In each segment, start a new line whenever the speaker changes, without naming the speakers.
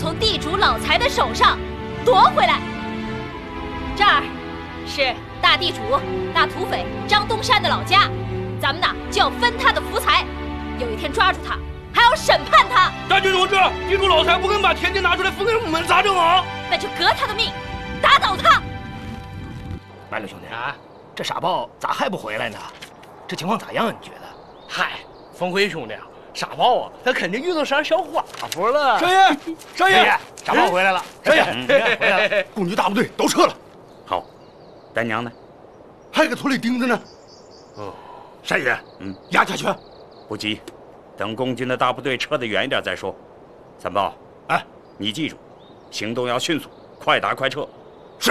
从地主老财的手上夺回来。这儿是大地主、大土匪张东山的老家，咱们呢就要分他的福财。有一天抓住他，还要审判他。
大军同志，地主老财不肯把田地拿出来分给我们，咋整啊？
那就革他的命，打倒他。
麦六兄弟啊，这傻豹咋还不回来呢？这情况咋样啊？你觉得？
嗨，峰辉兄弟啊，傻豹啊，他肯定遇到啥小花夫了。
少爷，少爷，
傻豹回来了。
少爷，
回来了。
共军大部队都撤了。
好，丹娘呢？
还搁土里钉着呢。
哦，
单爷，压下去。
不急，等共军的大部队撤得远一点再说。三豹，
哎，
你记住，行动要迅速，快打快撤。
是。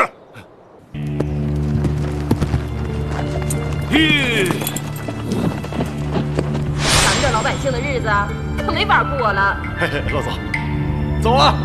咱们这老百姓的日子可没法过了。
嘿嘿，老总，走啊！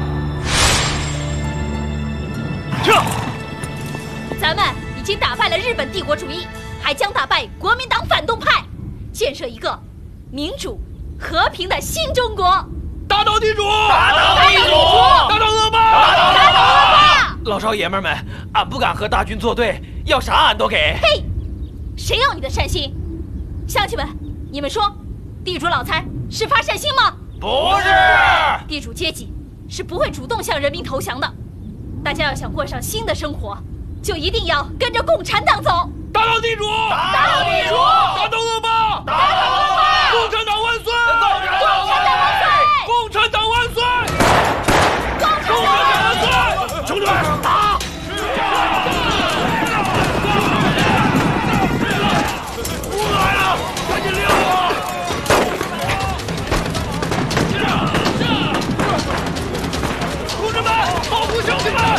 撤！咱们已经打败了日本帝国主义，还将打败国民党反动派，建设一个民主和平的新中国。
打倒地主！
打倒地主！
打倒恶霸！
打倒恶霸！
老少爷们们，俺不敢和大军作对，要啥俺都给。
嘿，谁要你的善心？乡亲们，你们说，地主老财是发善心吗？
不是。
地主阶级是不会主动向人民投降的。大家要想过上新的生活，就一定要跟着共产党走。
打倒地主！
打倒地主！
打倒恶霸！
打倒恶霸！
共产党万岁！
共产党万岁！
共产党万岁！共产党万岁！
兄弟们，打！
不来了，赶紧溜啊！同志们，保护乡亲们！